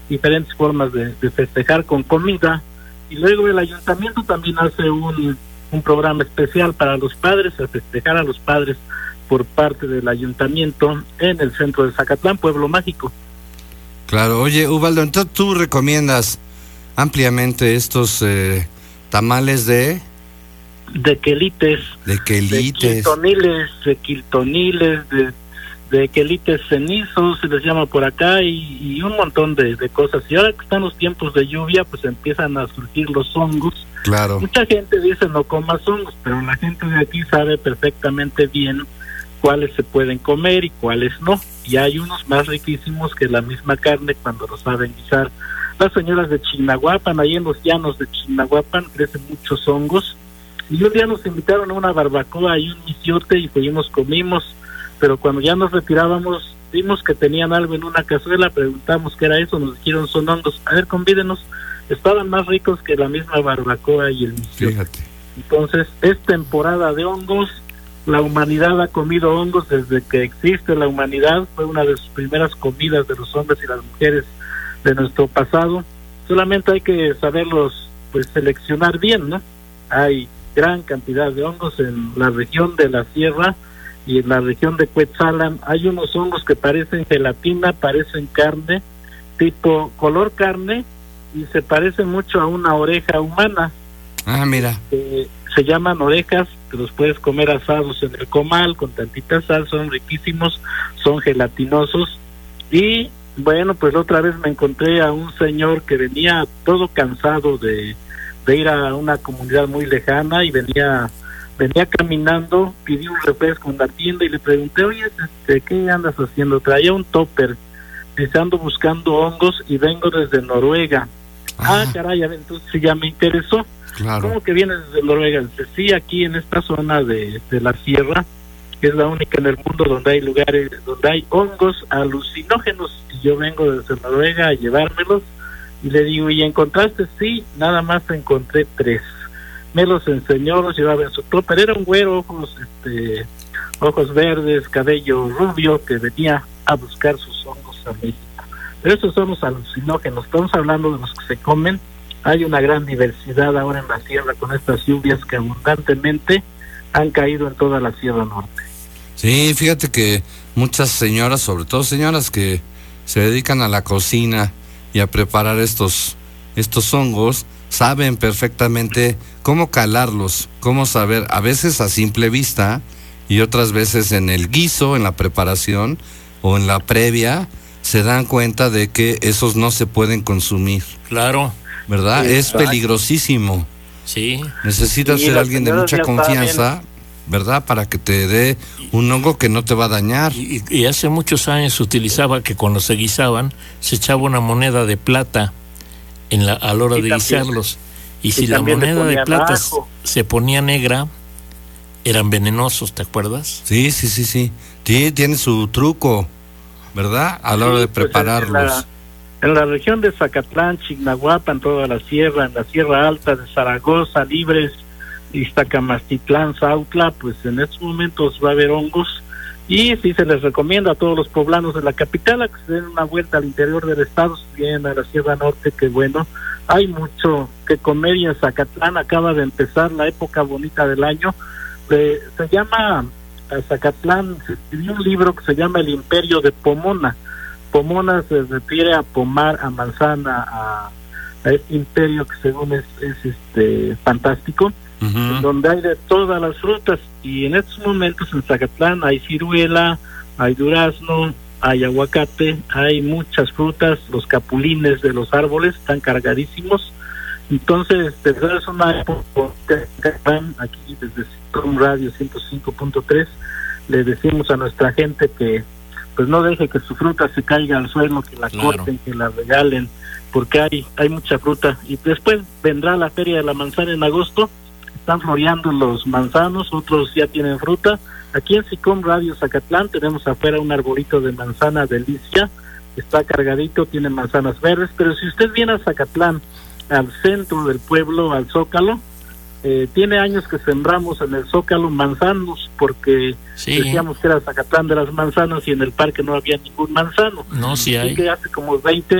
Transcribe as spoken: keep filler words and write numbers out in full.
diferentes formas de, de festejar con comida. Y luego el ayuntamiento también hace un, un programa especial para los padres, a festejar a los padres por parte del ayuntamiento en el centro de Zacatlán, Pueblo Mágico. Claro, oye, Ubaldo, entonces tú recomiendas ampliamente estos eh, tamales de... De quelites. De quelites. De quiltoniles, de quiltoniles, de, de quelites cenizos, se les llama por acá, y, y un montón de, de cosas. Y ahora que están los tiempos de lluvia, pues empiezan a surgir los hongos. Claro. Mucha gente dice no comas hongos, pero la gente de aquí sabe perfectamente bien cuáles se pueden comer y cuáles no. Y hay unos más riquísimos que la misma carne cuando lo saben guisar. Las señoras de Chignahuapan, ahí en los llanos de Chignahuapan crecen muchos hongos. Y un día nos invitaron a una barbacoa y un misiote y fuimos, comimos, pero cuando ya nos retirábamos vimos que tenían algo en una cazuela, preguntamos qué era eso, nos dijeron son hongos. A ver, convídenos. Estaban más ricos que la misma barbacoa y el misiote. Fíjate. Entonces, es temporada de hongos. La humanidad ha comido hongos desde que existe la humanidad. Fue una de sus primeras comidas de los hombres y las mujeres de nuestro pasado. Solamente hay que saberlos, pues, seleccionar bien, ¿no? Hay gran cantidad de hongos en la región de la sierra y en la región de Cuetzalan. Hay unos hongos que parecen gelatina, parecen carne, tipo color carne, y se parecen mucho a una oreja humana. Ah, mira. Eh, se llaman orejas, que los puedes comer asados en el comal con tantita sal, son riquísimos, son gelatinosos. Y bueno, pues otra vez me encontré a un señor que venía todo cansado de, de ir a una comunidad muy lejana y venía venía caminando, pidió un refresco en la tienda y le pregunté, oye, este, ¿qué andas haciendo? Traía un topper, dice, ando buscando hongos y vengo desde Noruega. Ah, ah caray, entonces sí ya me interesó. Claro. ¿Cómo que vienes desde Noruega? Dice, sí, aquí en esta zona de, de la sierra, que es la única en el mundo donde hay lugares, donde hay hongos alucinógenos, y yo vengo desde Noruega a llevármelos. Y le digo, ¿y encontraste? Sí, nada más encontré tres. Me los enseñó, los llevaba en su topper. Era un güero, ojos, este, ojos verdes, cabello rubio, que venía a buscar sus hongos a México. Pero esos son los alucinógenos. Estamos hablando de los que se comen. Hay una gran diversidad ahora en la sierra con estas lluvias que abundantemente han caído en toda la Sierra Norte. Sí, fíjate que muchas señoras, sobre todo señoras que se dedican a la cocina y a preparar estos estos hongos, saben perfectamente cómo calarlos, cómo saber, a veces a simple vista y otras veces en el guiso, en la preparación o en la previa, se dan cuenta de que esos no se pueden consumir. Claro. ¿Verdad? Sí, es peligrosísimo. Sí. Necesitas sí, ser alguien de mucha confianza, saben. ¿verdad? Para que te dé un hongo que no te va a dañar. Y, y hace muchos años se utilizaba que cuando se guisaban, se echaba una moneda de plata en la, a la hora y de también, guisarlos. Y, y si la moneda moneda de plata ajo. se ponía negra, eran venenosos, ¿te acuerdas? Sí, sí, sí, sí. Sí, tiene su truco, ¿verdad? A la hora sí, de pues prepararlos. En la, en la región de Zacatlán, Chignahuapan, toda la sierra, en la Sierra Alta de Zaragoza, Libres, Iztacamastitlán, Zautla, pues en estos momentos va a haber hongos. Y sí se les recomienda a todos los poblanos de la capital a que se den una vuelta al interior del estado, si vienen a la Sierra Norte, que bueno, hay mucho que comer. Y en Zacatlán acaba de empezar la época bonita del año. Eh, se llama, a Zacatlán se escribió un libro que se llama El Imperio de Pomona. Pomona se refiere a pomar, a manzana, a, a este imperio que según es, es este fantástico. Uh-huh. Donde hay de todas las frutas, y en estos momentos en Zacatlán hay ciruela, hay durazno, hay aguacate, hay muchas frutas, los capulines de los árboles están cargadísimos. Entonces, de verdad es una época aquí desde Cicom Radio ciento cinco punto tres, le decimos a nuestra gente que pues no deje que su fruta se caiga al suelo, que la claro. corten, que la regalen, porque hay hay mucha fruta. Y después vendrá la Feria de la Manzana en agosto. Están floreando los manzanos, otros ya tienen fruta. Aquí en Cicom Radio Zacatlán tenemos afuera un arbolito de manzana delicia, está cargadito, tiene manzanas verdes. Pero si usted viene a Zacatlán, al centro del pueblo, al Zócalo, eh, tiene años que sembramos en el Zócalo manzanos, porque sí. decíamos que era Zacatlán de las manzanas y en el parque no había ningún manzano. No, sí hay. Así que hace como veinte